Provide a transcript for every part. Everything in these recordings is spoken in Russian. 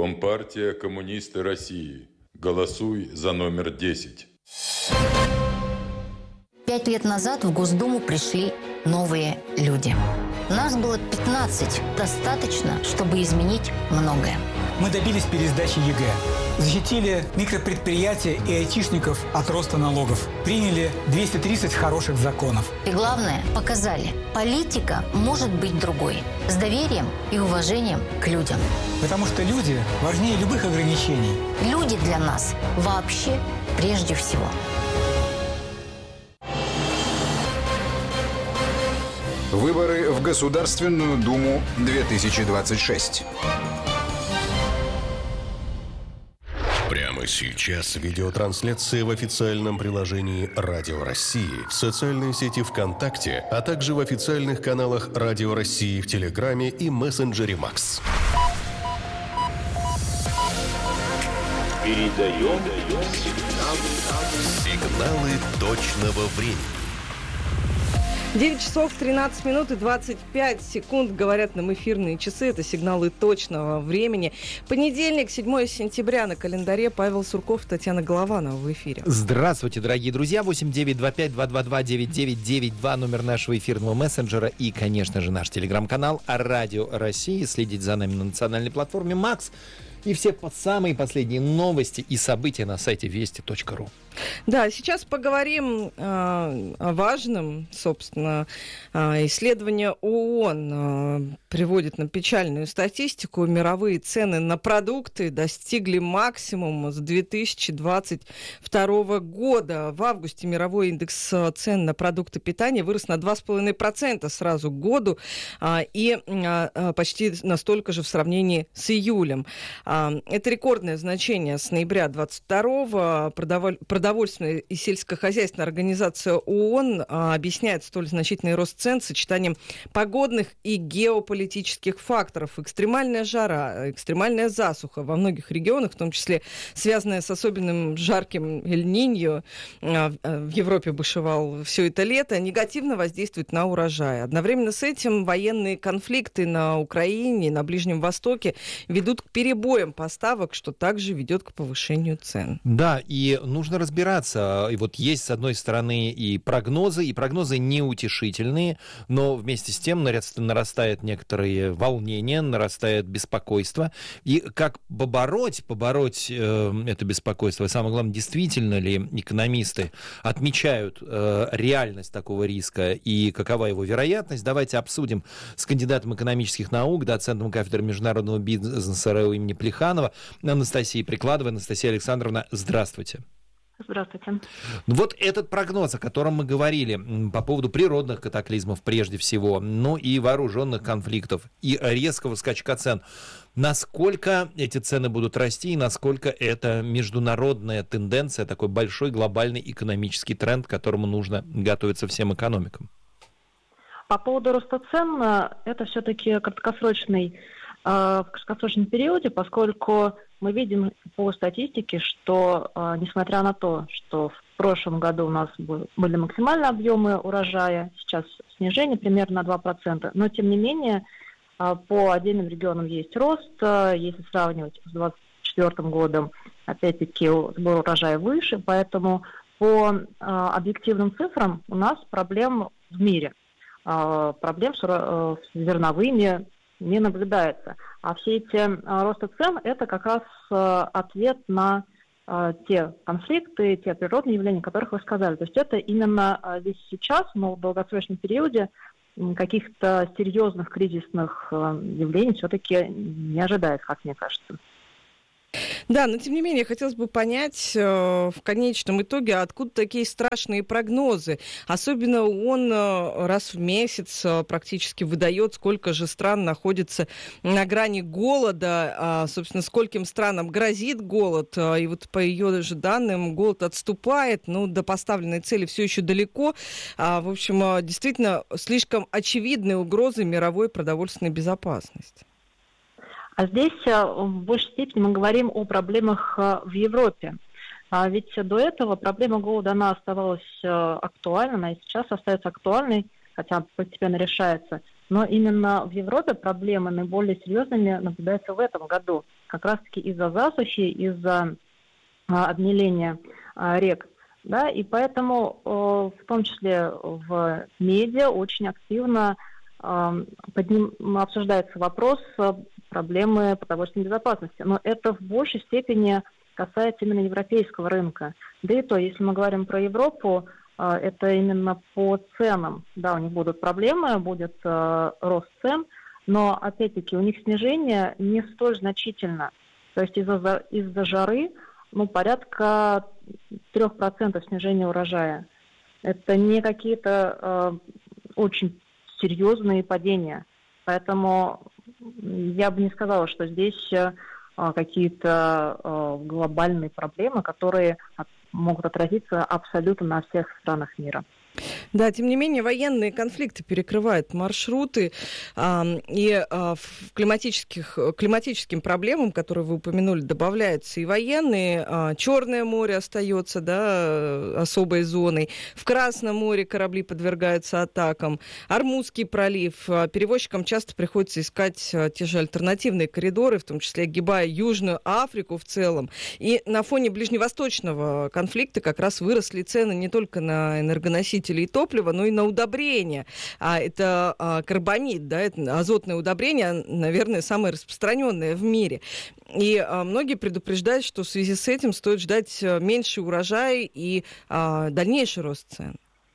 Компартия Коммунисты России. Голосуй за номер 10. 5 лет назад в Госдуму пришли новые люди. Нас было 15. Достаточно, чтобы изменить многое. Мы добились пересдачи ЕГЭ. Защитили микропредприятия и айтишников от роста налогов. Приняли 230 хороших законов. И главное, показали, политика может быть другой. С доверием и уважением к людям. Потому что люди важнее любых ограничений. Люди для нас вообще прежде всего. Выборы в Государственную Думу 2026. Прямо сейчас видеотрансляция в официальном приложении «Радио России», в социальной сети ВКонтакте, а также в официальных каналах «Радио России» в Телеграме и мессенджере «Макс». Передаем сигналы точного времени. 9 часов 13 минут и 25 секунд, говорят нам эфирные часы. Это сигналы точного времени. Понедельник, 7 сентября на календаре. Павел Сурков, Татьяна Голованова в эфире. Здравствуйте, дорогие друзья. 8925-222-9992, номер нашего эфирного мессенджера. И, конечно же, наш телеграм-канал «Радио России». Следите за нами на национальной платформе «Макс». И все самые последние новости и события на сайте вести.ру. Да, сейчас поговорим о важном, собственно, исследование ООН приводит нам печальную статистику. Мировые цены на продукты достигли максимума с 2022 года. В августе мировой индекс цен на продукты питания вырос на 2,5% сразу к году и почти настолько же в сравнении с июлем. Это рекордное значение с ноября 2022. Продовольственная и сельскохозяйственная организация ООН объясняет столь значительный рост цен сочетанием погодных и геополитических факторов. Экстремальная жара, экстремальная засуха во многих регионах, в том числе связанная с особенным жарким Эль-Ниньо, в Европе бушевал все это лето, негативно воздействует на урожай. Одновременно с этим военные конфликты на Украине, на Ближнем Востоке ведут к перебоям поставок, что также ведет к повышению цен. Да, и нужно разбираться. И вот есть, с одной стороны, и прогнозы неутешительные, но вместе с тем нарастает некоторые волнения, нарастает беспокойство. И как побороть это беспокойство? И самое главное, действительно ли экономисты отмечают реальность такого риска и какова его вероятность? Давайте обсудим с кандидатом экономических наук, доцентом кафедры международного бизнеса РАО имени Плеханова Анастасией Прикладовой. Анастасия Александровна, здравствуйте. Здравствуйте. Вот этот прогноз, о котором мы говорили, по поводу природных катаклизмов прежде всего, ну и вооруженных конфликтов, и резкого скачка цен, насколько эти цены будут расти, и насколько это международная тенденция, такой большой глобальный экономический тренд, к которому нужно готовиться всем экономикам? По поводу роста цен, это все-таки в краткосрочном периоде, поскольку мы видим по статистике, что несмотря на то, что в прошлом году у нас были максимальные объемы урожая, сейчас снижение примерно на 2%, но тем не менее по отдельным регионам есть рост. Если сравнивать с 2024 годом, опять-таки сбор урожая выше, поэтому по объективным цифрам у нас проблем в мире. Проблем с зерновыми не наблюдается. А все эти росты цен – это как раз ответ на те конфликты, те природные явления, о которых вы сказали. То есть это именно здесь сейчас, но в долгосрочном периоде каких-то серьезных кризисных явлений все-таки не ожидается, как мне кажется. Да, но тем не менее, хотелось бы понять в конечном итоге, откуда такие страшные прогнозы. Особенно он раз в месяц практически выдает, сколько же стран находится на грани голода, собственно, скольким странам грозит голод. И вот по ее же данным голод отступает, но до поставленной цели все еще далеко. В общем, действительно, слишком очевидные угрозы мировой продовольственной безопасности. А здесь в большей степени мы говорим о проблемах в Европе. Ведь до этого проблема голода, она оставалась актуальной, она и сейчас остается актуальной, хотя постепенно решается. Но именно в Европе проблемы наиболее серьезными наблюдаются в этом году. как раз-таки из-за засухи, из-за обмеления рек. Да, и поэтому, в том числе в медиа, очень активно обсуждается вопрос проблемы продовольственной безопасности. Но это в большей степени касается именно европейского рынка. Да и то, если мы говорим про Европу, это именно по ценам. Да, у них будут проблемы, будет рост цен, но, опять-таки, у них снижение не столь значительно. То есть из-за жары порядка 3% снижения урожая. Это не какие-то очень серьезные падения. Поэтому я бы не сказала, что здесь какие-то глобальные проблемы, которые могут отразиться абсолютно на всех странах мира. Да, тем не менее, военные конфликты перекрывают маршруты, и климатическим проблемам, которые вы упомянули, добавляются и военные. Черное море остается, да, особой зоной. В Красном море корабли подвергаются атакам. Ормузский пролив. Перевозчикам часто приходится искать те же альтернативные коридоры, в том числе огибая Южную Африку в целом. И на фоне ближневосточного конфликта как раз выросли цены не только на энергоносители и топлива, но и на удобрения. Это карбамид, да, это азотное удобрение, наверное, самое распространенное в мире. И многие предупреждают, что в связи с этим стоит ждать меньший урожай и дальнейший рост цен.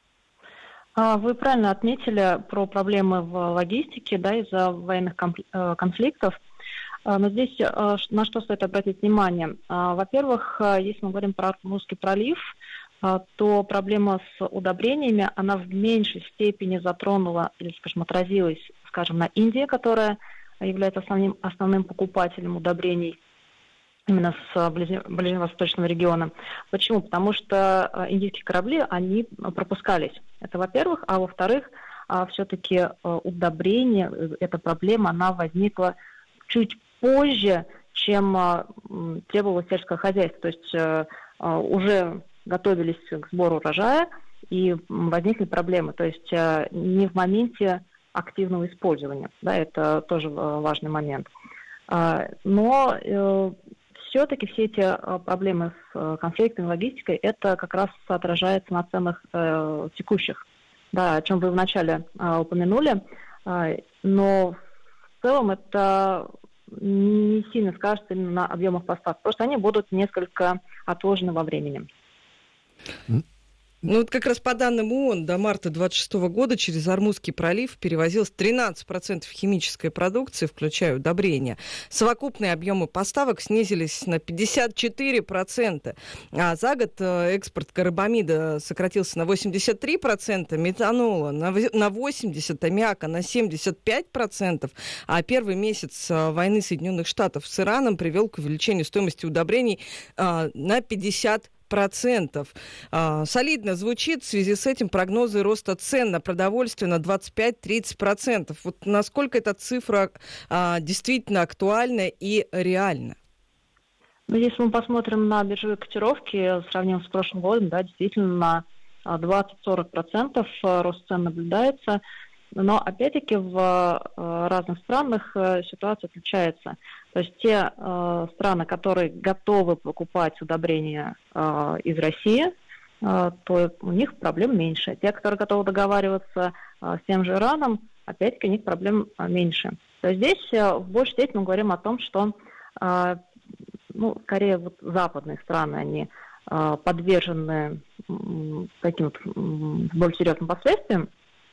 Вы правильно отметили про проблемы в логистике, да, из-за военных конфликтов. Но здесь на что стоит обратить внимание? Во-первых, если мы говорим про Ормузский пролив, то проблема с удобрениями, она в меньшей степени затронула, или, скажем, отразилась, скажем, на Индии, которая является основным покупателем удобрений именно с ближневосточного региона. Почему? Потому что индийские корабли, они пропускались. Это во-первых. А во-вторых, все-таки удобрение, эта проблема, она возникла чуть позже, чем требовало сельское хозяйство. То есть уже готовились к сбору урожая, и возникли проблемы. То есть не в моменте активного использования. Да, это тоже важный момент. Но все-таки все эти проблемы с конфликтами, логистикой, это как раз отражается на ценах текущих, да, о чем вы вначале упомянули. Но в целом это не сильно скажется именно на объемах поставок. Просто они будут несколько отложены во времени. Ну, вот как раз по данным ООН до марта 2026 года через Ормузский пролив перевозилось 13% химической продукции, включая удобрения. Совокупные объемы поставок снизились на 54%. А за год экспорт карбамида сократился на 83%, метанола на 80%, аммиака на 75%. А первый месяц войны Соединенных Штатов с Ираном привел к увеличению стоимости удобрений на 50%. Солидно звучит. В связи с этим прогнозы роста цен на продовольствие на 25-30%. Вот насколько эта цифра действительно актуальна и реальна? Ну, если мы посмотрим на биржевые котировки, сравним с прошлым годом, да, действительно на 20-40% рост цен наблюдается. Но, опять-таки, в разных странах ситуация отличается. То есть те страны, которые готовы покупать удобрения из России, то у них проблем меньше. Те, которые готовы договариваться с тем же Ираном, опять-таки, у них проблем меньше. То есть здесь в большей степени мы говорим о том, что, скорее, вот западные страны, они подвержены таким более серьезным последствиям.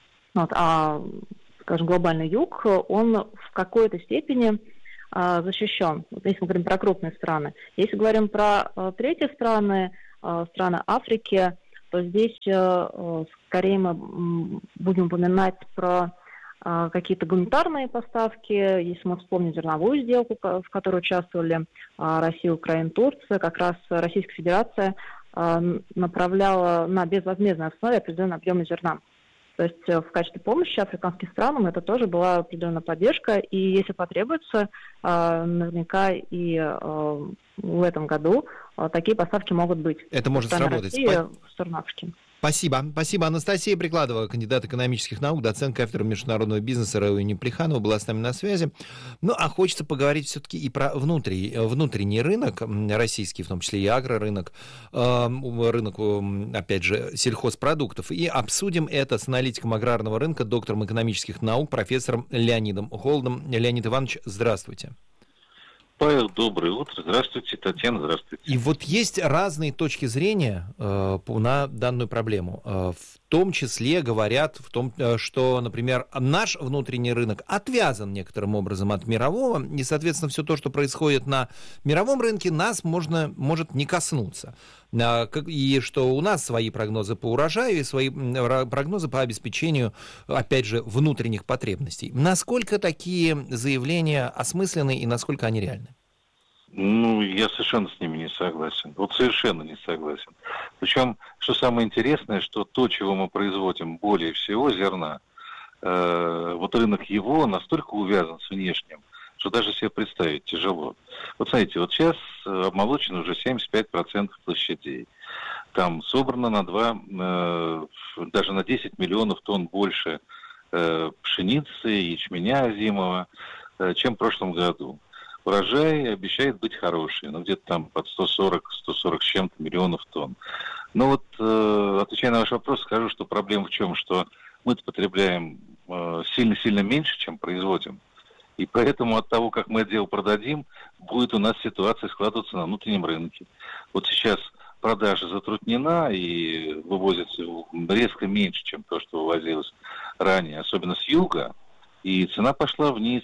Скажем, глобальный юг, он в какой-то степени защищен. Вот если мы говорим про крупные страны. Если говорим про третьи страны, страны Африки, то здесь скорее мы будем упоминать про какие-то гуманитарные поставки. Если мы вспомним зерновую сделку, в которой участвовали Россия, Украина, Турция, как раз Российская Федерация направляла на безвозмездной основе определенные объемы зерна. То есть в качестве помощи африканским странам это тоже была определенная поддержка. И если потребуется, наверняка и в этом году такие поставки могут быть. Это может сработать. России в сторону Африки. Спасибо. Спасибо. Анастасия Прикладова, кандидат экономических наук, доцент кафедры международного бизнеса РАО имени Плеханова, была с нами на связи. Ну, а хочется поговорить все-таки и про внутренний рынок, российский, в том числе и агрорынок, рынок, опять же, сельхозпродуктов. И обсудим это с аналитиком аграрного рынка, доктором экономических наук, профессором Леонидом Холодом. Леонид Иванович, здравствуйте. Павел, доброе утро. Здравствуйте, Татьяна, здравствуйте. И вот есть разные точки зрения на данную проблему. В том числе говорят в том, что, например, наш внутренний рынок отвязан некоторым образом от мирового, и, соответственно, все то, что происходит на мировом рынке, нас может не коснуться. И что у нас свои прогнозы по урожаю и свои прогнозы по обеспечению, опять же, внутренних потребностей. Насколько такие заявления осмысленны и насколько они реальны? Ну, я совершенно с ними не согласен. Вот совершенно не согласен. Причем, что самое интересное, что то, чего мы производим более всего, зерна, вот рынок его настолько увязан с внешним, что даже себе представить тяжело. Вот смотрите, вот сейчас обмолочено уже 75% площадей. Там собрано даже на 10 миллионов тонн больше пшеницы, ячменя озимого, чем в прошлом году. Урожай обещает быть хороший, где-то там под 140 с чем-то миллионов тонн. Но вот, отвечая на ваш вопрос, скажу, что проблема в чем, что мы-то потребляем сильно-сильно меньше, чем производим. И поэтому от того, как мы это дело продадим, будет у нас ситуация складываться на внутреннем рынке. Вот сейчас продажа затруднена и вывозится резко меньше, чем то, что вывозилось ранее, особенно с юга. И цена пошла вниз,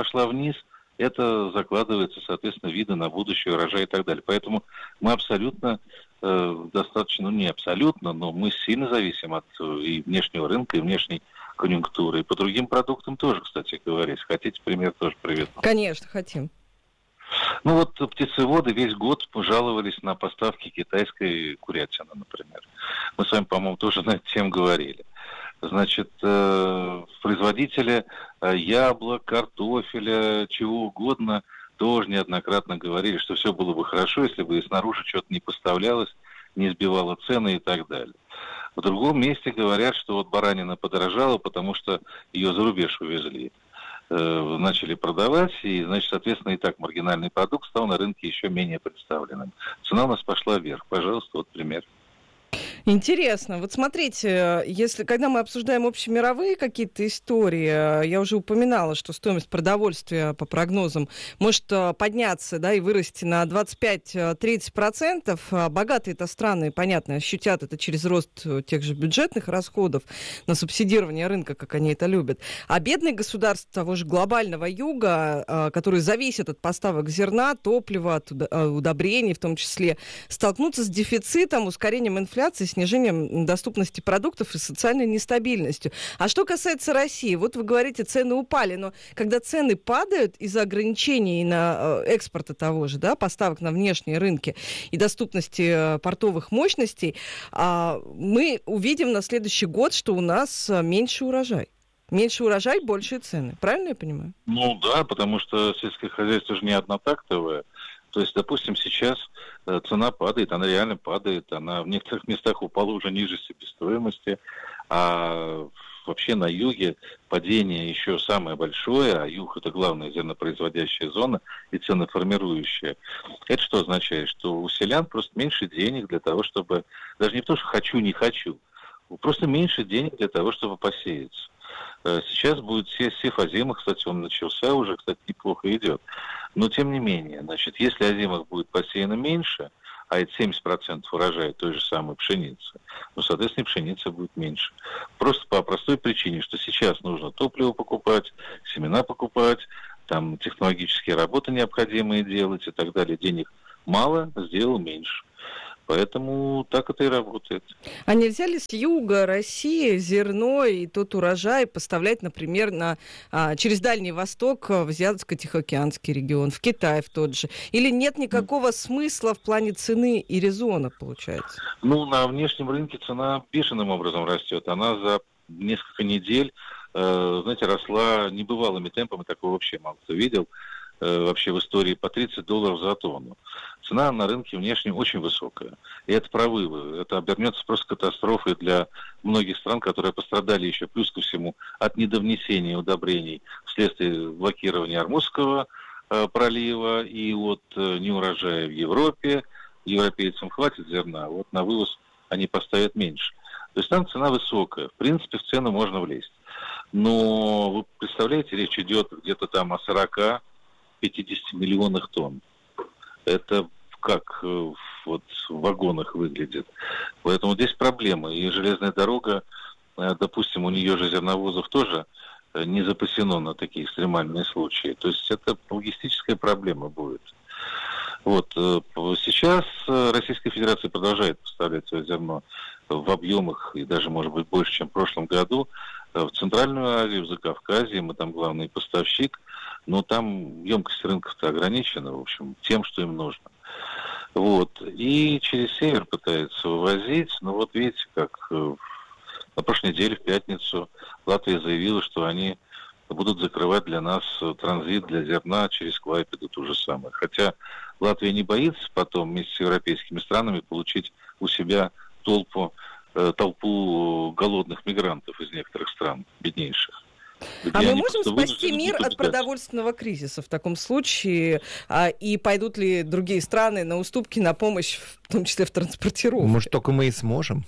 это закладывается, соответственно, виды на будущий урожай и так далее. Поэтому мы абсолютно достаточно, не абсолютно, но мы сильно зависим от и внешнего рынка, и внешней конъюнктуры. И по другим продуктам тоже, кстати говоря. Если хотите, пример тоже приведу. Конечно, хотим. Ну вот птицеводы весь год пожаловались на поставки китайской курятины, например. Мы с вами, по-моему, тоже на эту тему говорили. Значит, производители яблок, картофеля, чего угодно, тоже неоднократно говорили, что все было бы хорошо, если бы и снаружи что-то не поставлялось, не сбивало цены и так далее. В другом месте говорят, что вот баранина подорожала, потому что ее за рубеж увезли. Начали продавать, и, значит, соответственно, и так маргинальный продукт стал на рынке еще менее представленным. Цена у нас пошла вверх. Пожалуйста, вот пример. Интересно. Вот смотрите, когда мы обсуждаем общемировые какие-то истории, я уже упоминала, что стоимость продовольствия по прогнозам может подняться, да, и вырасти на 25-30%. Богатые-то страны, понятно, ощутят это через рост тех же бюджетных расходов на субсидирование рынка, как они это любят. А бедные государства того же глобального юга, которые зависят от поставок зерна, топлива, от удобрений в том числе, столкнутся с дефицитом, ускорением инфляции, снижением доступности продуктов и социальной нестабильностью. А что касается России, вот вы говорите, цены упали, но когда цены падают из-за ограничений на экспорта того же, да, поставок на внешние рынки и доступности портовых мощностей, мы увидим на следующий год, что у нас меньше урожай. Меньше урожай, большие цены. Правильно я понимаю? Ну да, потому что сельское хозяйство же не однотактовое. То есть, допустим, сейчас цена падает, она реально падает, она в некоторых местах упала уже ниже себестоимости, а вообще на юге падение еще самое большое, а юг это главная зернопроизводящая зона и ценоформирующая. Это что означает? Что у селян просто меньше денег для того, чтобы, даже не то, что хочу, не хочу, просто меньше денег для того, чтобы посеяться. Сейчас будет сев озимых, кстати, он начался уже, кстати, неплохо идет. Но тем не менее, значит, если озимых будет посеяно меньше, а это 70% урожая той же самой пшеницы, ну, соответственно, пшеницы будет меньше. Просто по простой причине, что сейчас нужно топливо покупать, семена покупать, там технологические работы необходимые делать и так далее. Денег мало, сделал меньше. Поэтому так это и работает. А нельзя ли с юга России зерно и тот урожай поставлять, например, через Дальний Восток в Азиатско-Тихоокеанский регион, в Китай в тот же? Или нет никакого смысла в плане цены и резона, получается? Ну, на внешнем рынке цена бешеным образом растет. Она за несколько недель, знаете, росла небывалыми темпами, такого вообще мало кто видел. вообще в истории по $30 за тонну. Цена на рынке внешне очень высокая. И это провалы. Это обернется просто катастрофой для многих стран, которые пострадали еще плюс ко всему от недовнесения удобрений вследствие блокирования Ормузского пролива и от неурожая в Европе. Европейцам хватит зерна, вот на вывоз они поставят меньше. То есть там цена высокая. В принципе, в цену можно влезть. Но вы представляете, речь идет где-то там о 40-50 миллионах тонн. Это как вот в вагонах выглядит. Поэтому здесь проблемы. И железная дорога, допустим, у нее же зерновозов тоже не запасено на такие экстремальные случаи. То есть это логистическая проблема будет. Вот. Сейчас Российская Федерация продолжает поставлять свое зерно в объемах, и даже, может быть, больше, чем в прошлом году, в Центральную Азию, в Закавказье. Мы там главный поставщик, но там емкость рынков-то ограничена, в общем, тем, что им нужно. Вот. И через север пытаются вывозить, но вот видите, как на прошлой неделе, в пятницу, Латвия заявила, что они будут закрывать для нас транзит для зерна через Клайпеду, то же самое. Хотя Латвия не боится потом вместе с европейскими странами получить у себя толпу голодных мигрантов из некоторых стран, беднейших. А мы можем спасти мир от продовольственного кризиса в таком случае? И пойдут ли другие страны на уступки, на помощь, в том числе в транспортировке? Может, только мы и сможем?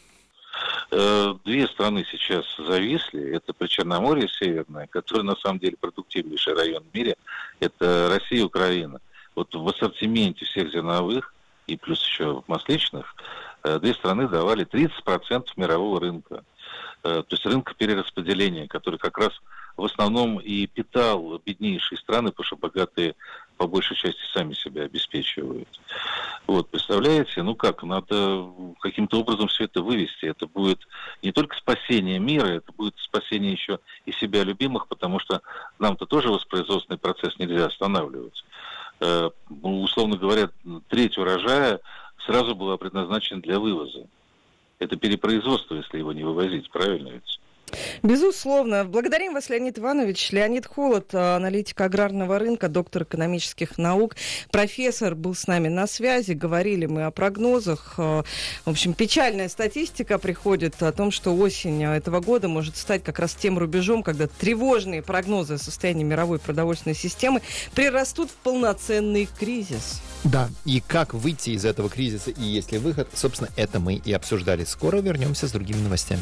Две страны сейчас зависли. Это Причерноморье северное, которое на самом деле продуктивнейший район в мире. Это Россия и Украина. Вот в ассортименте всех зерновых и плюс еще масличных две страны давали 30% мирового рынка. То есть рынка перераспределения, который как раз в основном и питал беднейшие страны, потому что богатые по большей части сами себя обеспечивают. Вот, представляете, надо каким-то образом все это вывести. Это будет не только спасение мира, это будет спасение еще и себя любимых, потому что нам-то тоже воспроизводственный процесс нельзя останавливать. Условно говоря, треть урожая сразу была предназначена для вывоза. Это перепроизводство, если его не вывозить, правильно ведь? Безусловно. Благодарим вас, Леонид Иванович. Леонид Холод, аналитик аграрного рынка, доктор экономических наук, профессор, был с нами на связи. Говорили мы о прогнозах. В общем, печальная статистика приходит о том, что осень этого года может стать как раз тем рубежом, когда тревожные прогнозы о состоянии мировой продовольственной системы прирастут в полноценный кризис. Да, и как выйти из этого кризиса, и есть ли выход, собственно, это мы и обсуждали. Скоро вернемся с другими новостями.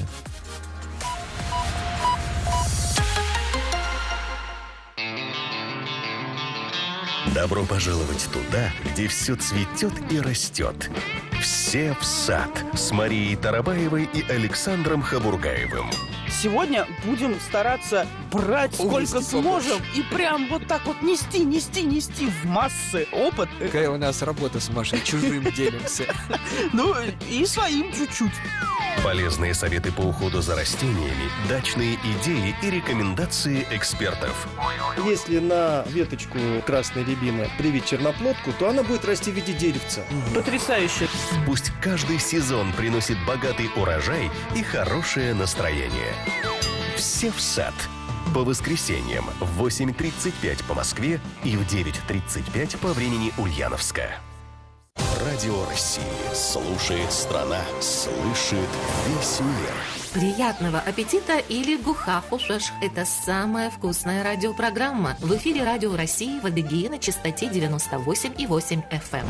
Добро пожаловать туда, где все цветет и растет. Все в сад с Марией Тарабаевой и Александром Хабургаевым. Сегодня будем стараться брать сколько сможем и прям вот так вот нести в массы опыт. Какая у нас работа с Машей, чужим делимся. Ну и своим чуть-чуть. Полезные советы по уходу за растениями, дачные идеи и рекомендации экспертов. Если на веточку красной рябины привить черноплодку, то она будет расти в виде деревца. Потрясающе. Пусть каждый сезон приносит богатый урожай и хорошее настроение. Все в сад. По воскресеньям в 8:35 по Москве и в 9:35 по времени Ульяновска. Радио России. Слушает страна. Слышит весь мир. Приятного аппетита или гухафушаш. Это самая вкусная радиопрограмма. В эфире Радио России в Адыгее на частоте 98,8 FM.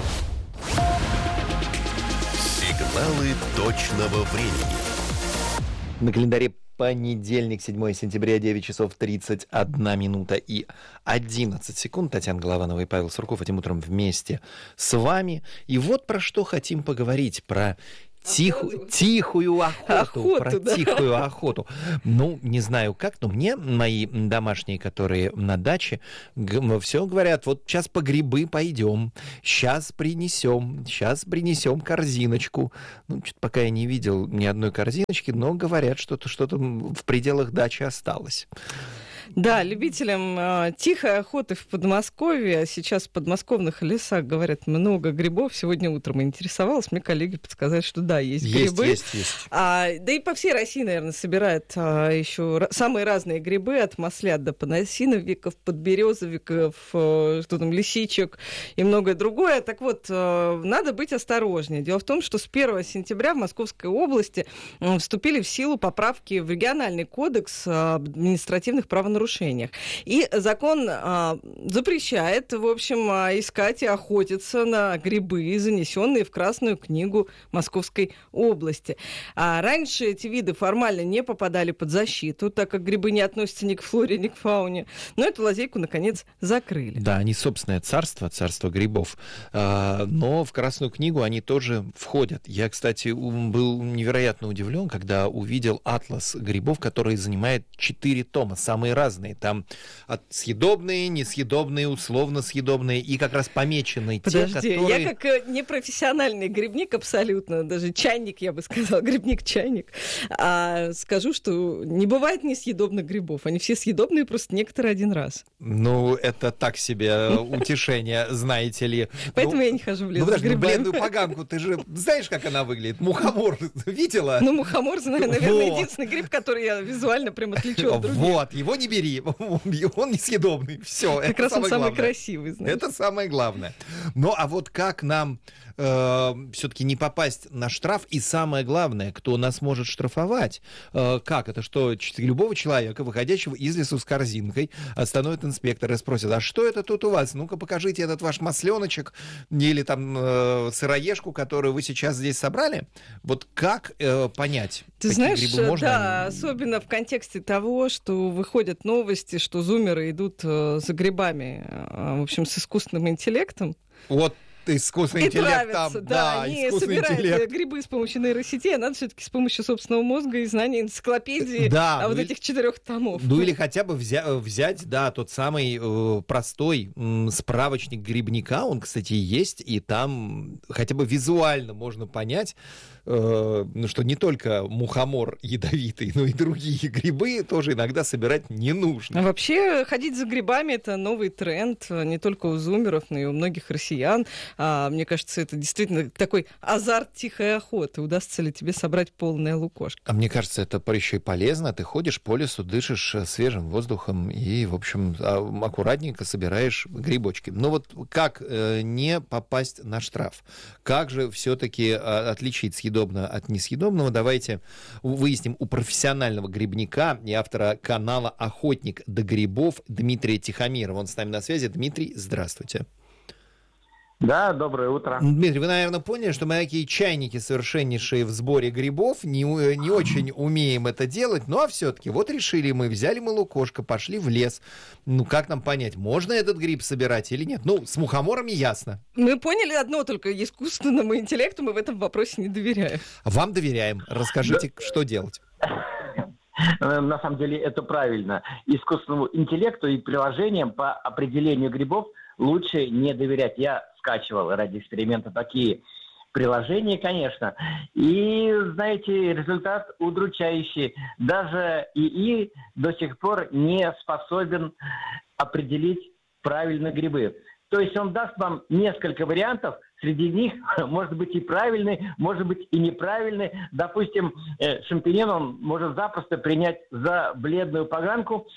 Сигналы точного времени. На календаре понедельник, 7 сентября, 9 часов 31 минута и 11 секунд. Татьяна Голованова и Павел Сурков этим утром вместе с вами. И вот про что хотим поговорить. Про тихую охоту. Ну, не знаю как, но мне мои домашние, которые на даче, все говорят, вот сейчас по грибы пойдем, сейчас принесем корзиночку. Ну, что-то пока я не видел ни одной корзиночки, но говорят, что-то в пределах дачи осталось. Да, любителям тихой охоты в Подмосковье, а сейчас в подмосковных лесах, говорят, много грибов. Сегодня утром интересовалась, мне коллеги подсказали, что да, есть грибы. Есть. Да и по всей России, наверное, собирают еще самые разные грибы, от маслят до подосиновиков, подберезовиков, что там, лисичек и многое другое. Так вот, надо быть осторожнее. Дело в том, что с 1 сентября в Московской области вступили в силу поправки в региональный кодекс об административных правонарушениях. И закон запрещает, в общем, искать и охотиться на грибы, занесенные в Красную книгу Московской области. А раньше эти виды формально не попадали под защиту, так как грибы не относятся ни к флоре, ни к фауне. Но эту лазейку, наконец, закрыли. Да, они собственное царство грибов. Но в Красную книгу они тоже входят. Я, кстати, был невероятно удивлен, когда увидел атлас грибов, который занимает 4 тома, самые разные. Там съедобные, несъедобные, условно съедобные, и как раз помечены те, которые... Я как непрофессиональный грибник абсолютно, даже чайник, я бы сказала, грибник-чайник, скажу, что не бывает несъедобных грибов. Они все съедобные, просто некоторые один раз. Ну, это так себе утешение, знаете ли. Поэтому я не хожу в лес с грибами. Бледную поганку, ты же знаешь, как она выглядит? Мухомор видела? Ну, мухомор, знаю, наверное, единственный гриб, который я визуально прям отличу от других. Вот, его не бери, он несъедобный. Все, как раз он самый красивый, знаешь. Это самое главное. Ну, а вот как нам все-таки не попасть на штраф? И самое главное, кто нас может штрафовать? Как? Это что, любого человека, выходящего из лесу с корзинкой, остановит инспектор и спросит: а что это тут у вас? Ну-ка покажите этот ваш масленочек или там сыроежку, которую вы сейчас здесь собрали. Вот как понять, ты какие знаешь, грибы можно? Да, особенно в контексте того, что выходят новости, что зумеры идут за грибами, в общем, с искусственным интеллектом. Вот. Искусственный интеллект нравится, там, да, они собирают грибы с помощью нейросетей, а надо все-таки с помощью собственного мозга и знаний энциклопедии, вот этих 4 томов. Ну или хотя бы взять, да, тот самый простой справочник грибника, он, кстати, есть, и там хотя бы визуально можно понять, что не только мухомор ядовитый, но и другие грибы тоже иногда собирать не нужно. А вообще ходить за грибами — это новый тренд не только у зумеров, но и у многих россиян. Мне кажется, это действительно такой азарт тихой охоты. Удастся ли тебе собрать полное лукошко? А мне кажется, это еще и полезно. Ты ходишь по лесу, дышишь свежим воздухом и, в общем, аккуратненько собираешь грибочки. Но вот как не попасть на штраф? Как же все-таки отличить съедобное от несъедобного? Давайте выясним у профессионального грибника и автора канала «Охотник до грибов» Дмитрия Тихомирова. Он с нами на связи. Дмитрий, здравствуйте. Да, доброе утро. Дмитрий, вы, наверное, поняли, что мы такие чайники, совершеннейшие в сборе грибов, не очень умеем это делать, ну а все-таки вот решили мы, взяли мы лукошко, пошли в лес. Ну как нам понять, можно этот гриб собирать или нет? Ну, с мухоморами ясно. Мы поняли одно только: искусственному интеллекту мы в этом вопросе не доверяем. Вам доверяем. Расскажите, что делать. На самом деле это правильно. Искусственному интеллекту и приложениям по определению грибов лучше не доверять. Я скачивал ради эксперимента такие приложения, конечно. И, знаете, результат удручающий. Даже ИИ до сих пор не способен определить правильно грибы. То есть он даст вам несколько вариантов, среди них может быть и правильный, может быть и неправильный. Допустим, шампиньон он может запросто принять за бледную поганку.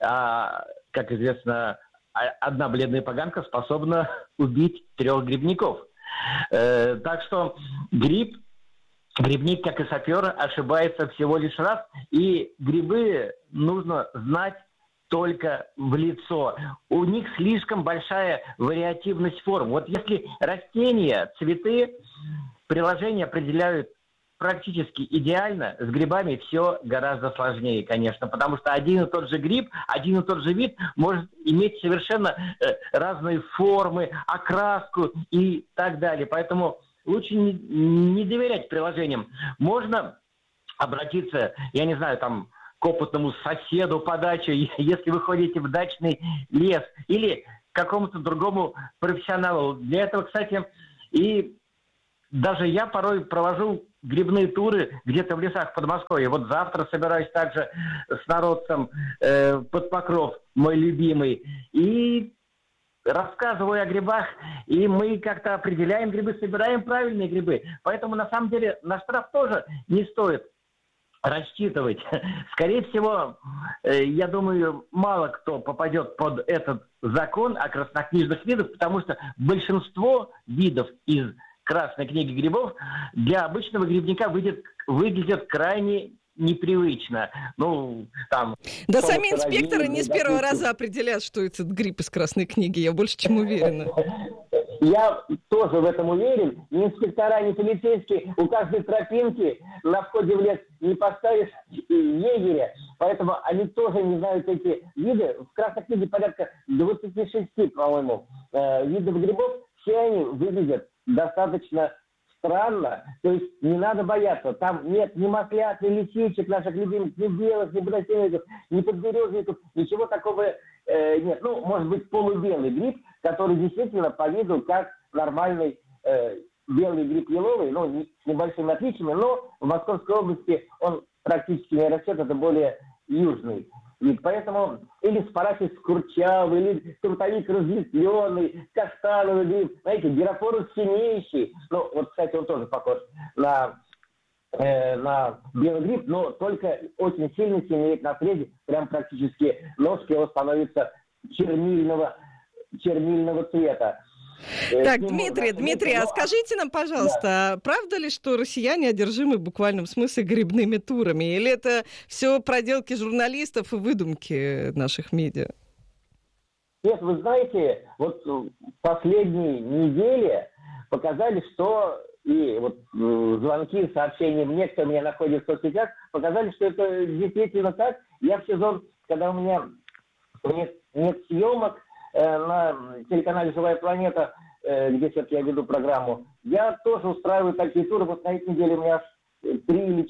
Как известно, одна бледная поганка способна убить 3 грибников. Так что грибник, как и сапер, ошибается всего лишь раз. И грибы нужно знать только в лицо. У них слишком большая вариативность форм. Вот если растения, цветы, приложения определяют практически идеально, с грибами все гораздо сложнее, конечно, потому что один и тот же гриб, один и тот же вид может иметь совершенно разные формы, окраску и так далее. Поэтому лучше не доверять приложениям. Можно обратиться, я не знаю, там, к опытному соседу по даче, если вы ходите в дачный лес, или к какому-то другому профессионалу. Для этого, кстати, и даже я порой провожу грибные туры где-то в лесах Подмосковья. Вот завтра собираюсь также с народцем под Покров, мой любимый, и рассказываю о грибах, и мы как-то определяем грибы, собираем правильные грибы. Поэтому, на самом деле, на штраф тоже не стоит рассчитывать. Скорее всего, я думаю, мало кто попадет под этот закон о краснокнижных видах, потому что большинство видов из Красной книги грибов для обычного грибника выглядят крайне непривычно. Ну, там... Да сами инспекторы не с первого раза определят, что это гриб из Красной книги, я больше чем уверена. Я тоже в этом уверен. Ни инспектора, ни полицейские, у каждой тропинки на входе в лес не поставишь егеря. Поэтому они тоже не знают эти виды. В Красной книге порядка 26, по-моему, видов грибов. Все они выглядят достаточно странно. То есть не надо бояться. Там нет ни маслят, ни лисичек наших любимых, ни белых, ни подосиновиков, ни подберезников. Ничего такого нет. Ну, может быть, полубелый гриб, который действительно по виду как нормальный белый гриб еловый, ну, с небольшими отличиями, но в Московской области он практически не растет, это более южный вид. Поэтому или спарахис курчавый, или трутовик разветвленный, каштановый гриб, знаете, гирофорус синеющий. Ну, вот, кстати, он тоже похож на белый гриб, но только очень сильно синеет на среде, прям практически ножки его становятся чернильного цвета. Так, Дмитрий, а скажите нам, пожалуйста, правда ли, что россияне одержимы в буквальном смысле грибными турами? Или это все проделки журналистов и выдумки наших медиа? Нет, вы знаете, вот последние недели показали, что и вот звонки, сообщения мне, кто меня находит в соцсетях, показали, что это действительно так. Я в сезон, когда у меня нет съемок, на телеканале «Живая планета», где все-таки я веду программу, я тоже устраиваю такие туры. Вот на этой неделе у меня аж 3 или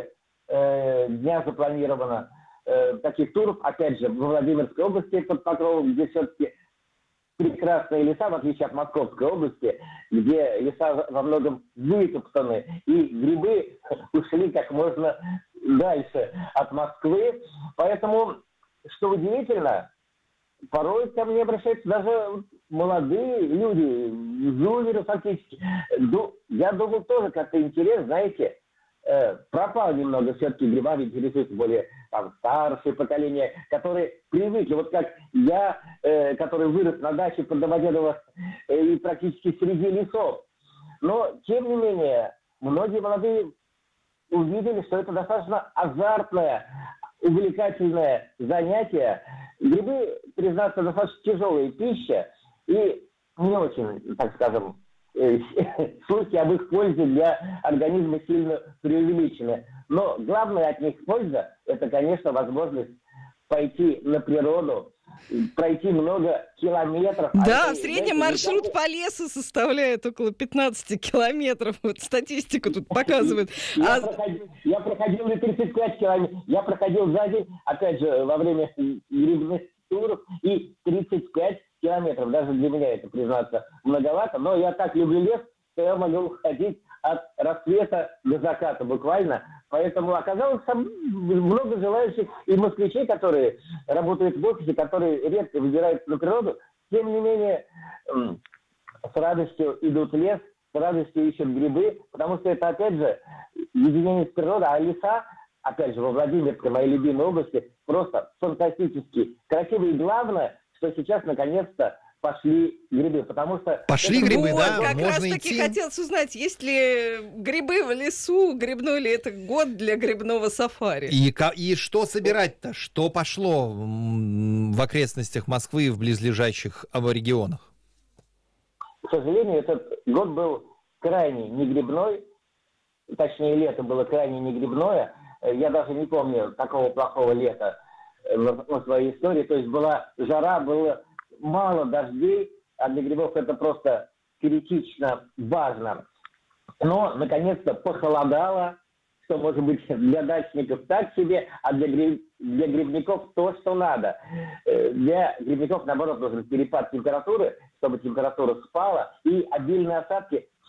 4 дня запланировано таких туров. Опять же, в Владимирской области под Покровом, где все-таки прекрасные леса, в отличие от Московской области, где леса во многом вытоптаны, и грибы ушли как можно дальше от Москвы. Поэтому, что удивительно, порой ко мне обращаются даже молодые люди, зумеры фактически. Я думал, тоже как-то интерес, знаете, пропал немного все-таки грибами, интересуются более там, старшее поколение, которые привыкли, вот как я, который вырос на даче под Домодедово и практически среди лесов. Но, тем не менее, многие молодые увидели, что это достаточно азартное, увлекательное занятие. Грибы, признаться, достаточно тяжелая пища, и не очень, так скажем, слухи об их пользе для организма сильно преувеличены. Но главная от них польза – это, конечно, возможность пойти на природу, пройти много километров. Да, в среднем маршрут по лесу составляет около 15 километров. Вот статистика тут показывает. Я проходил на 35 километров. Я проходил за день, опять же, во время грибных туров, и 35 километров. Даже для меня это, признаться, многовато. Но я так люблю лес, что я могу ходить от рассвета до заката буквально. Поэтому оказалось там много желающих и москвичей, которые работают в офисе, которые редко выбираются на природу. Тем не менее, с радостью идут в лес, с радостью ищут грибы, потому что это, опять же, единение с природой. А леса, опять же, во Владимирской, моей любимой области, просто фантастически красивые. И главное, что сейчас, наконец-то, пошли грибы, потому что... Пошли грибы, вот, да, как можно раз таки идти. хотелось узнать, есть ли грибы в лесу, грибной ли это год для грибного сафари? И что собирать-то? Что пошло в окрестностях Москвы и в близлежащих регионах? К сожалению, этот год был крайне негрибной, точнее, лето было крайне негрибное. Я даже не помню такого плохого лета в своей истории. То есть была жара, было мало дождей, а для грибов это просто критично важно. Но, наконец-то, похолодало, что может быть для дачников так себе, а для грибников то, что надо. Для грибников, наоборот, нужен перепад температуры, чтобы температура спала, и обильные осадки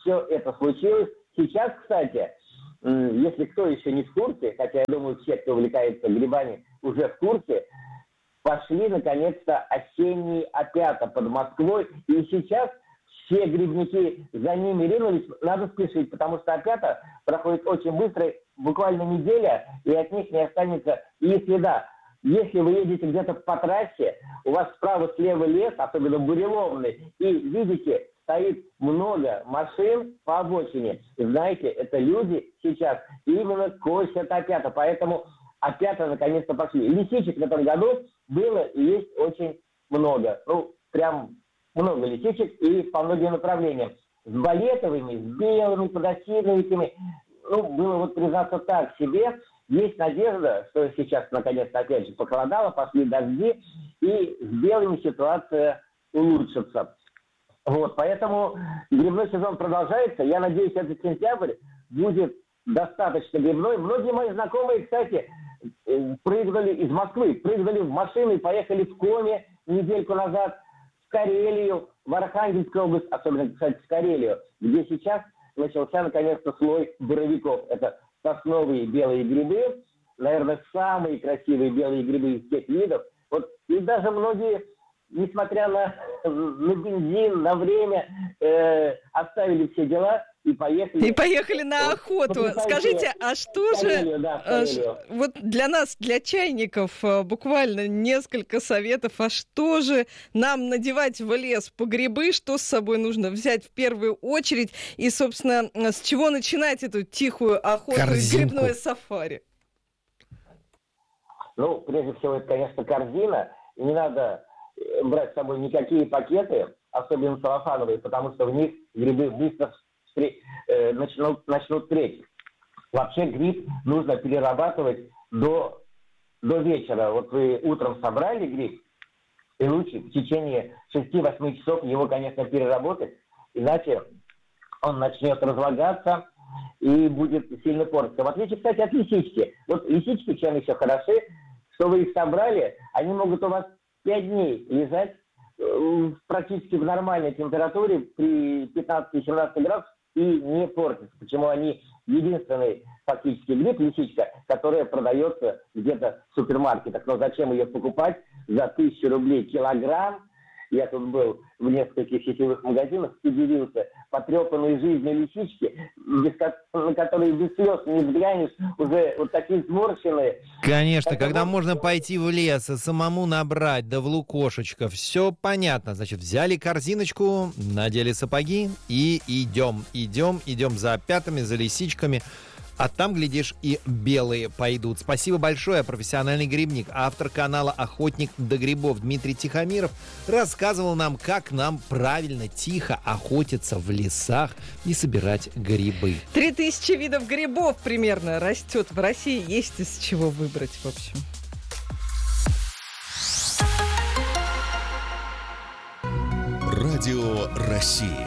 все это случилось. Сейчас, кстати, если кто еще не в курсе, хотя я думаю, все, кто увлекается грибами, уже в курсе, пошли наконец-то осенние опята под Москвой, и сейчас все грибники за ними ринулись. Надо спешить, потому что опята проходит очень быстро, буквально неделя, и от них не останется и следа. Если вы едете где-то по трассе, у вас справа-слева лес, особенно буреломный, и видите, стоит много машин по обочине. И знаете, это люди сейчас именно косят опята, поэтому опята наконец-то пошли. Лисичек в этом году было и есть очень много. Ну, прям много лисичек и по многим направлениям. С балетовыми, с белыми, подосиновиками. Ну, было вот признаться так себе. Есть надежда, что сейчас наконец-то опять же похолодало, пошли дожди, и с белыми ситуация улучшится. Вот, поэтому грибной сезон продолжается. Я надеюсь, этот сентябрь будет достаточно грибной. Многие мои знакомые, кстати, прыгнули из Москвы, прыгнули в машину и поехали в Коми недельку назад, в Карелию, в Архангельскую область, особенно, кстати, в Карелию, где сейчас начался наконец-то слой боровиков. Это сосновые белые грибы, наверное, самые красивые белые грибы из тех видов. Вот, и даже многие, несмотря на бензин, на время, оставили все дела и поехали. И поехали на охоту. Скажите, а что же, вот для нас, для чайников, буквально несколько советов, а что же нам надевать в лес по грибы, что с собой нужно взять в первую очередь, и, собственно, с чего начинать эту тихую охоту, грибное сафари? Ну, прежде всего, это, конечно, корзина. И не надо брать с собой никакие пакеты, особенно целлофановые, потому что в них грибы быстро начнут треть. Вообще гриб нужно перерабатывать до вечера. Вот вы утром собрали гриб, и лучше в течение 6-8 часов его, конечно, переработать, иначе он начнет разлагаться и будет сильно портиться. В отличие, кстати, от лисички. Вот лисички чем еще хороши, что вы их собрали, они могут у вас 5 дней лежать практически в нормальной температуре при 15-17 градусах и не портятся. Почему они единственный фактически гриб, лисичка, которая продается где-то в супермаркетах. Но зачем ее покупать за 1000 рублей килограмм? Я тут был в нескольких сетевых магазинах, удивился. Потрепанные жизнью лисички, на которые без слез не взглянешь, уже вот такие сморщенные. Конечно, когда можно пойти в лес и самому набрать, да в лукошечко, все понятно. Значит, взяли корзиночку, надели сапоги и идем за опятами, за лисичками. А там, глядишь, и белые пойдут. Спасибо большое. Профессиональный грибник, автор канала «Охотник до грибов» Дмитрий Тихомиров рассказывал нам, как нам правильно, тихо охотиться в лесах и собирать грибы. 3000 видов грибов примерно растет в России. Есть из чего выбрать, в общем. Радио России.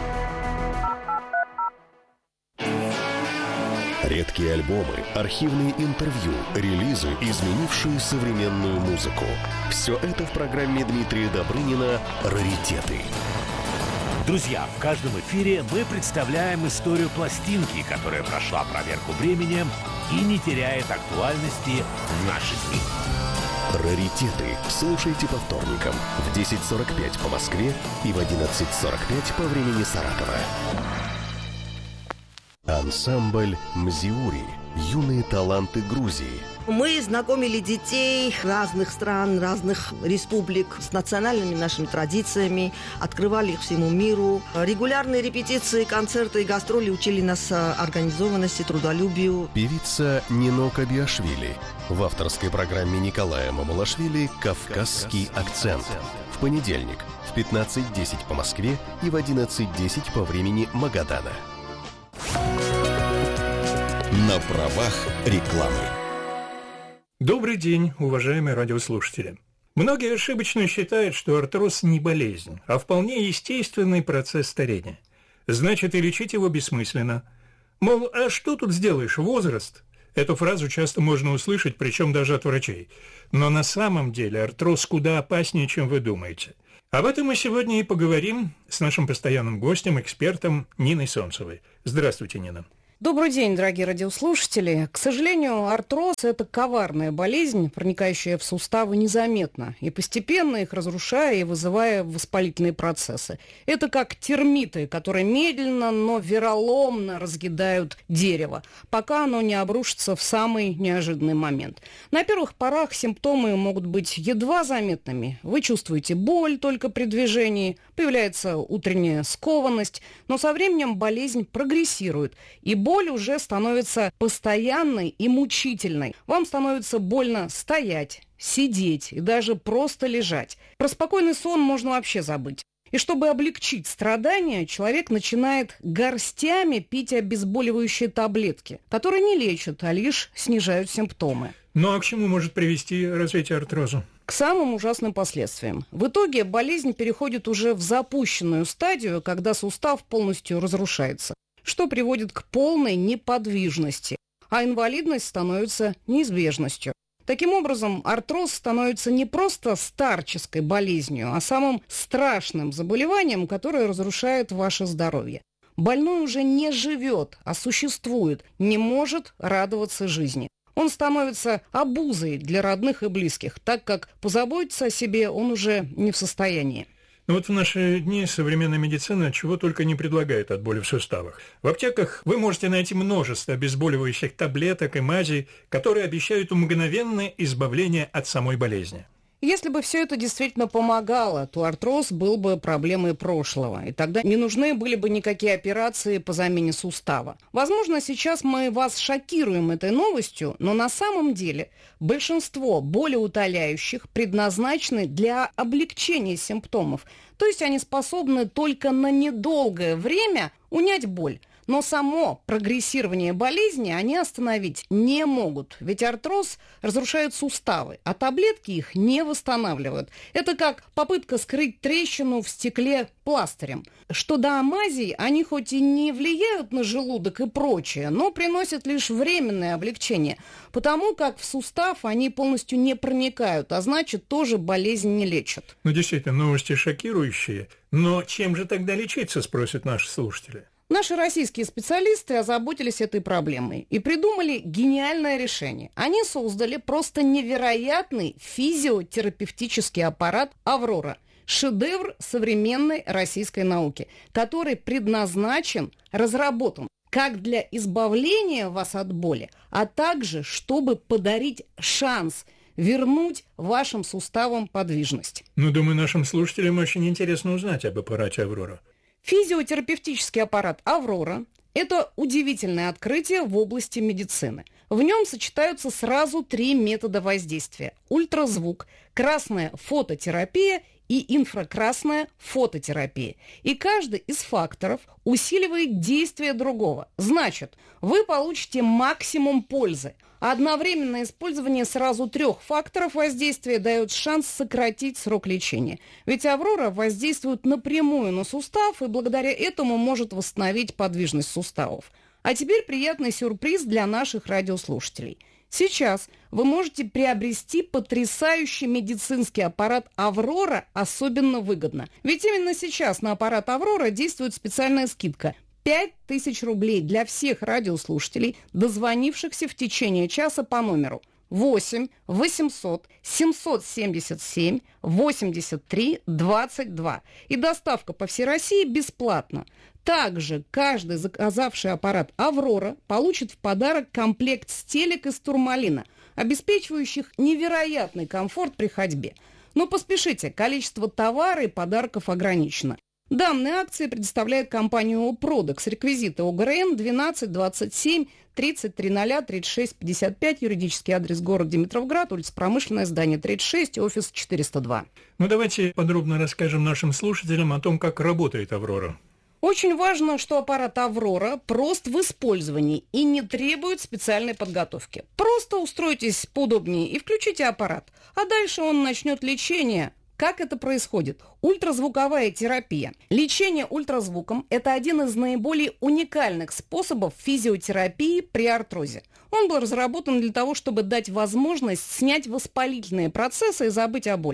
Редкие альбомы, архивные интервью, релизы, изменившие современную музыку. Все это в программе Дмитрия Добрынина «Раритеты». Друзья, в каждом эфире мы представляем историю пластинки, которая прошла проверку временем и не теряет актуальности в наши дни. «Раритеты» слушайте по вторникам в 10:45 по Москве и в 11:45 по времени Саратова. Ансамбль «Мзиури» – юные таланты Грузии. Мы знакомили детей разных стран, разных республик с национальными нашими традициями, открывали их всему миру. Регулярные репетиции, концерты и гастроли учили нас организованности, трудолюбию. Певица Нино Кабиашвили. В авторской программе Николая Мамалашвили «Кавказский акцент». В понедельник в 15:10 по Москве и в 11:10 по времени Магадана. На правах рекламы. Добрый день, уважаемые радиослушатели. Многие ошибочно считают, что артроз не болезнь, а вполне естественный процесс старения. Значит, и лечить его бессмысленно. Мол, а что тут сделаешь, возраст? Эту фразу часто можно услышать, причем даже от врачей. Но на самом деле артроз куда опаснее, чем вы думаете. Об этом мы сегодня и поговорим с нашим постоянным гостем, экспертом Ниной Солнцевой. Здравствуйте, Нина. Добрый день, дорогие радиослушатели. К сожалению, артроз – это коварная болезнь, проникающая в суставы незаметно и постепенно их разрушая и вызывая воспалительные процессы. Это как термиты, которые медленно, но вероломно разъедают дерево, пока оно не обрушится в самый неожиданный момент. На первых порах симптомы могут быть едва заметными. Вы чувствуете боль только при движении, появляется утренняя скованность, но со временем болезнь прогрессирует, и боль уже становится постоянной и мучительной. Вам становится больно стоять, сидеть и даже просто лежать. Про спокойный сон можно вообще забыть. И чтобы облегчить страдания, человек начинает горстями пить обезболивающие таблетки, которые не лечат, а лишь снижают симптомы. Ну а к чему может привести развитие артроза? К самым ужасным последствиям. В итоге болезнь переходит уже в запущенную стадию, когда сустав полностью разрушается, что приводит к полной неподвижности, а инвалидность становится неизбежностью. Таким образом, артроз становится не просто старческой болезнью, а самым страшным заболеванием, которое разрушает ваше здоровье. Больной уже не живет, а существует, не может радоваться жизни. Он становится обузой для родных и близких, так как позаботиться о себе он уже не в состоянии. Ну вот в наши дни современная медицина чего только не предлагает от боли в суставах. В аптеках вы можете найти множество обезболивающих таблеток и мазей, которые обещают мгновенное избавление от самой болезни. Если бы все это действительно помогало, то артроз был бы проблемой прошлого, и тогда не нужны были бы никакие операции по замене сустава. Возможно, сейчас мы вас шокируем этой новостью, но на самом деле большинство болеутоляющих предназначены для облегчения симптомов, то есть они способны только на недолгое время унять боль. Но само прогрессирование болезни они остановить не могут, ведь артроз разрушает суставы, а таблетки их не восстанавливают. Это как попытка скрыть трещину в стекле пластырем. Что до мазей, они хоть и не влияют на желудок и прочее, но приносят лишь временное облегчение, потому как в сустав они полностью не проникают, а значит, тоже болезнь не лечат. Ну, действительно, новости шокирующие. Но чем же тогда лечиться, спросят наши слушатели. Наши российские специалисты озаботились этой проблемой и придумали гениальное решение. Они создали просто невероятный физиотерапевтический аппарат «Аврора». Шедевр современной российской науки, который предназначен, разработан как для избавления вас от боли, а также чтобы подарить шанс вернуть вашим суставам подвижность. Ну, думаю, нашим слушателям очень интересно узнать об аппарате «Аврора». Физиотерапевтический аппарат «Аврора» – это удивительное открытие в области медицины. В нем сочетаются сразу 3 метода воздействия – ультразвук, красная фототерапия и инфракрасная фототерапия. И каждый из факторов усиливает действие другого. Значит, вы получите максимум пользы. А одновременное использование сразу 3 факторов воздействия дает шанс сократить срок лечения. Ведь «Аврора» воздействует напрямую на сустав и благодаря этому может восстановить подвижность суставов. А теперь приятный сюрприз для наших радиослушателей. Сейчас вы можете приобрести потрясающий медицинский аппарат «Аврора» особенно выгодно. Ведь именно сейчас на аппарат «Аврора» действует специальная скидка – 5000 рублей для всех радиослушателей, дозвонившихся в течение часа по номеру 8 800 777 83 22. И доставка по всей России бесплатна. Также каждый заказавший аппарат «Аврора» получит в подарок комплект стелек из турмалина, обеспечивающих невероятный комфорт при ходьбе. Но поспешите, количество товара и подарков ограничено. Данные акции предоставляет компания «Продекс». Реквизиты ОГРН 12 27 30 36 55, юридический адрес город Димитровград, улица Промышленная, здание 36, офис 402. Ну, давайте подробно расскажем нашим слушателям о том, как работает «Аврора». Очень важно, что аппарат «Аврора» прост в использовании и не требует специальной подготовки. Просто устройтесь поудобнее и включите аппарат, а дальше он начнет лечение. Как это происходит? Ультразвуковая терапия. Лечение ультразвуком – это один из наиболее уникальных способов физиотерапии при артрозе. Он был разработан для того, чтобы дать возможность снять воспалительные процессы и забыть о боли.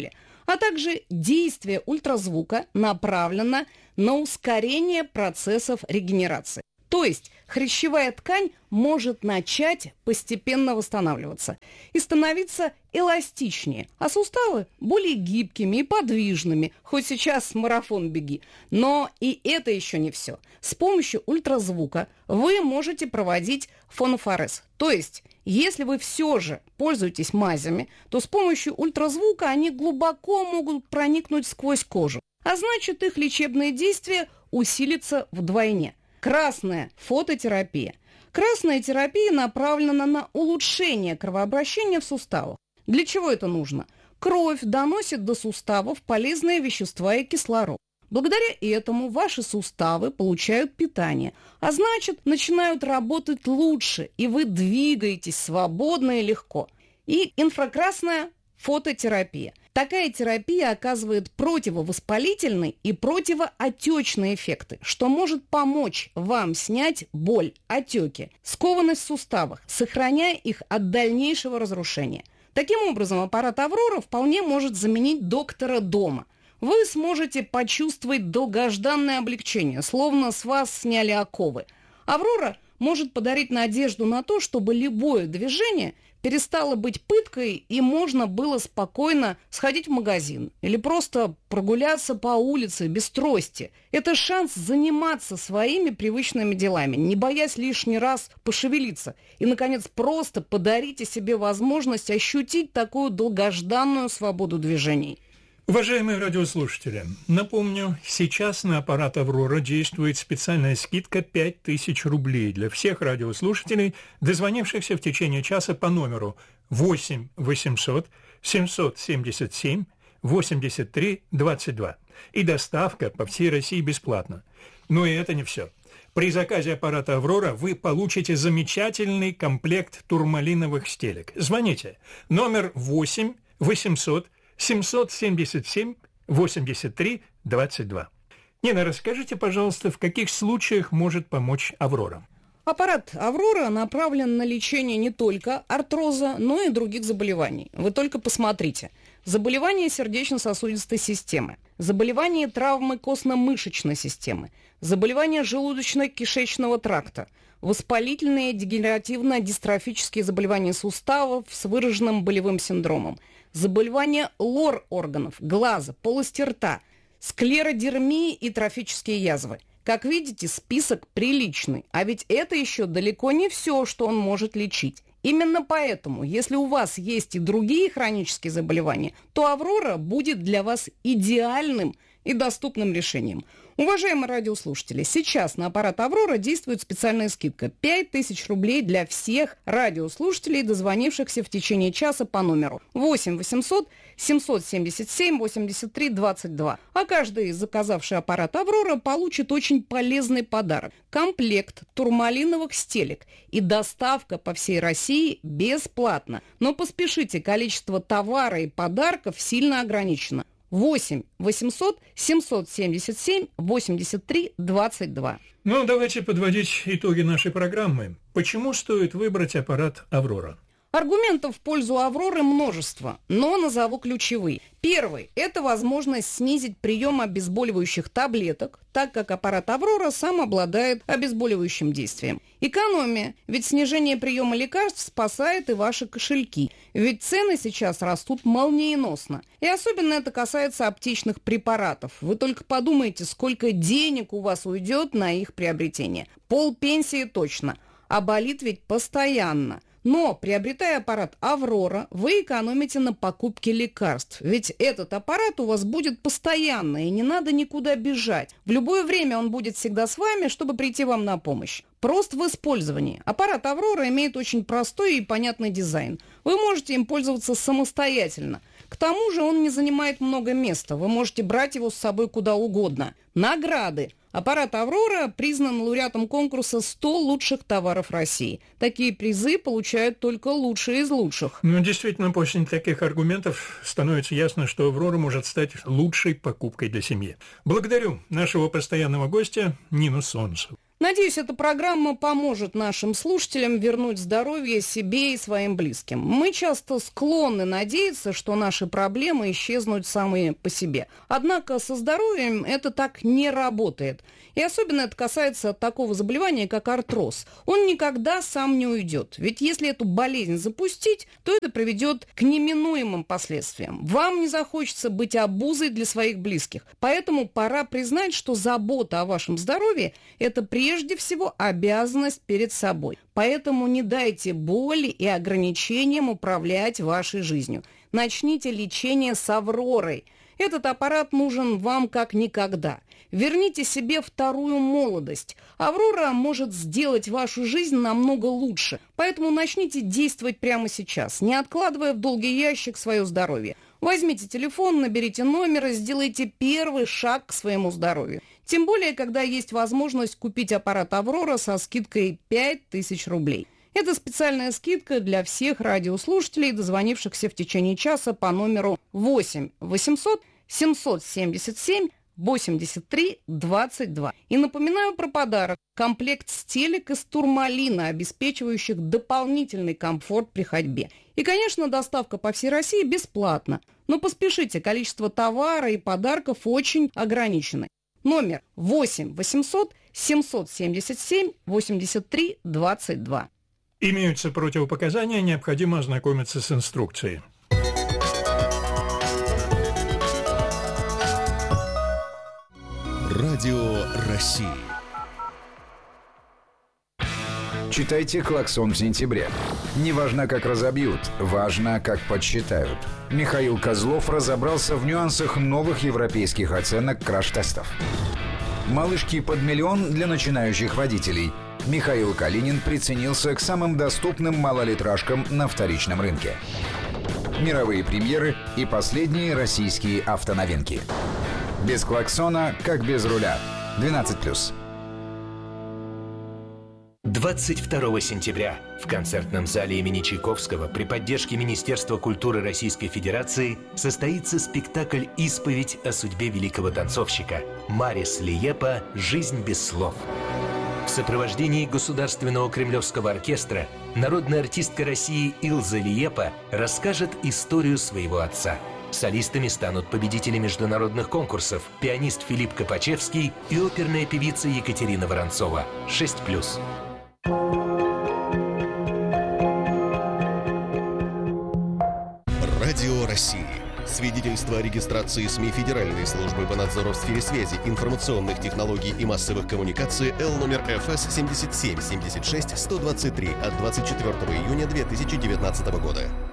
А также действие ультразвука направлено на ускорение процессов регенерации. То есть хрящевая ткань может начать постепенно восстанавливаться и становиться эластичнее, а суставы более гибкими и подвижными, хоть сейчас марафон беги. Но и это еще не все. С помощью ультразвука вы можете проводить фонофорез. То есть, если вы все же пользуетесь мазями, то с помощью ультразвука они глубоко могут проникнуть сквозь кожу, а значит, их лечебное действие усилится вдвойне. Красная фототерапия. Красная терапия направлена на улучшение кровообращения в суставах. Для чего это нужно? Кровь доносит до суставов полезные вещества и кислород. Благодаря этому ваши суставы получают питание, а значит, начинают работать лучше, и вы двигаетесь свободно и легко. И инфракрасная фототерапия. Такая терапия оказывает противовоспалительные и противоотечные эффекты, что может помочь вам снять боль, отеки, скованность в суставах, сохраняя их от дальнейшего разрушения. Таким образом, аппарат «Аврора» вполне может заменить доктора дома. Вы сможете почувствовать долгожданное облегчение, словно с вас сняли оковы. «Аврора» может подарить надежду на то, чтобы любое движение перестало быть пыткой, и можно было спокойно сходить в магазин или просто прогуляться по улице без трости. Это шанс заниматься своими привычными делами, не боясь лишний раз пошевелиться. И, наконец, просто подарите себе возможность ощутить такую долгожданную свободу движений. Уважаемые радиослушатели, напомню, сейчас на аппарат «Аврора» действует специальная скидка 5000 рублей для всех радиослушателей, дозвонившихся в течение часа по номеру 8 800 777 83 22. И доставка по всей России бесплатна. Но и это не все. При заказе аппарата «Аврора» вы получите замечательный комплект турмалиновых стелек. Звоните. Номер 8 800 777 83 22. Нина, расскажите, пожалуйста, в каких случаях может помочь «Аврора»? Аппарат «Аврора» направлен на лечение не только артроза, но и других заболеваний. Вы только посмотрите. Заболевания сердечно-сосудистой системы, заболевания травмы костно-мышечной системы, заболевания желудочно-кишечного тракта, воспалительные дегенеративно-дистрофические заболевания суставов с выраженным болевым синдромом, заболевания лор-органов, глаза, полости рта, склеродермии и трофические язвы. Как видите, список приличный, а ведь это еще далеко не все, что он может лечить. Именно поэтому, если у вас есть и другие хронические заболевания, то «Аврора» будет для вас идеальным и доступным решением. Уважаемые радиослушатели, сейчас на аппарат «Аврора» действует специальная скидка 5000 рублей для всех радиослушателей, дозвонившихся в течение часа по номеру 8 800 777 83 22. А каждый, заказавший аппарат «Аврора», получит очень полезный подарок – комплект турмалиновых стелек и доставка по всей России бесплатно. Но поспешите, количество товара и подарков сильно ограничено. 8 800 777 83 22. Ну, давайте подводить итоги нашей программы. Почему стоит выбрать аппарат «Аврора»? Аргументов в пользу «Авроры» множество, но назову ключевые. Первый – это возможность снизить прием обезболивающих таблеток, так как аппарат «Аврора» сам обладает обезболивающим действием. Экономия, ведь снижение приема лекарств спасает и ваши кошельки, ведь цены сейчас растут молниеносно. И особенно это касается аптечных препаратов. Вы только подумайте, сколько денег у вас уйдет на их приобретение. Полпенсии точно, а болит ведь постоянно. Но, приобретая аппарат «Аврора», вы экономите на покупке лекарств. Ведь этот аппарат у вас будет постоянно, и не надо никуда бежать. В любое время он будет всегда с вами, чтобы прийти вам на помощь. Прост в использовании. Аппарат «Аврора» имеет очень простой и понятный дизайн. Вы можете им пользоваться самостоятельно. К тому же он не занимает много места. Вы можете брать его с собой куда угодно. Награды. Аппарат «Аврора» признан лауреатом конкурса «100 лучших товаров России». Такие призы получают только лучшие из лучших. Ну, действительно, после таких аргументов становится ясно, что «Аврора» может стать лучшей покупкой для семьи. Благодарю нашего постоянного гостя Нину Солнцеву. Надеюсь, эта программа поможет нашим слушателям вернуть здоровье себе и своим близким. Мы часто склонны надеяться, что наши проблемы исчезнут сами по себе. Однако со здоровьем это так не работает. И особенно это касается такого заболевания, как артроз. Он никогда сам не уйдет. Ведь если эту болезнь запустить, то это приведет к неминуемым последствиям. Вам не захочется быть обузой для своих близких. Поэтому пора признать, что забота о вашем здоровье – это прежде всего обязанность перед собой. Поэтому не дайте боли и ограничениям управлять вашей жизнью. Начните лечение с «Авророй». Этот аппарат нужен вам как никогда. Верните себе вторую молодость. «Аврора» может сделать вашу жизнь намного лучше. Поэтому начните действовать прямо сейчас, не откладывая в долгий ящик свое здоровье. Возьмите телефон, наберите номер и сделайте первый шаг к своему здоровью. Тем более, когда есть возможность купить аппарат «Аврора» со скидкой 5000 рублей. Это специальная скидка для всех радиослушателей, дозвонившихся в течение часа по номеру 8 800 777 83 22. И напоминаю про подарок. Комплект стелек из турмалина, обеспечивающих дополнительный комфорт при ходьбе. И, конечно, доставка по всей России бесплатна. Но поспешите, количество товара и подарков очень ограничено. Номер 8 800 777 83 22. Имеются противопоказания, необходимо ознакомиться с инструкцией. Радио России. Читайте «Клаксон» в сентябре. Не важно, как разобьют, важно, как подсчитают. Михаил Козлов разобрался в нюансах новых европейских оценок краш-тестов. Малышки под миллион для начинающих водителей. Михаил Калинин приценился к самым доступным малолитражкам на вторичном рынке. Мировые премьеры и последние российские автоновинки. Без клаксона, как без руля. 12+. 22 сентября в концертном зале имени Чайковского при поддержке Министерства культуры Российской Федерации состоится спектакль «Исповедь о судьбе великого танцовщика» Марис Лиепа «Жизнь без слов». В сопровождении Государственного Кремлевского оркестра народная артистка России Илза Лиепа расскажет историю своего отца. Солистами станут победители международных конкурсов, пианист Филипп Копачевский и оперная певица Екатерина Воронцова. 6+. Радио России. Свидетельство о регистрации СМИ Федеральной службы по надзору в сфере связи, информационных технологий и массовых коммуникаций Л номер ФС 77 76 123 от 24 июня 2019 года.